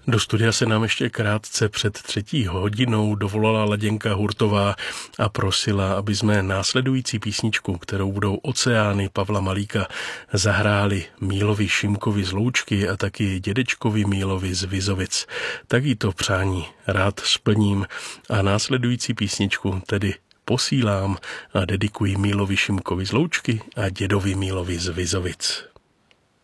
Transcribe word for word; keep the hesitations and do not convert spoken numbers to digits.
Do studia se nám ještě krátce před třetí hodinou dovolala Laděnka Hurtová a prosila, aby jsme následující písničku, kterou budou Oceány Pavla Malíka, zahráli Mílovi Šimkovi z Loučky a taky dědečkovi Mílovi z Vizovic. Tak jí to přání rád splním a následující písničku tedy posílám a dedikuji Mílovi Šimkovi z Loučky a dědovi Mílovi z Vizovic.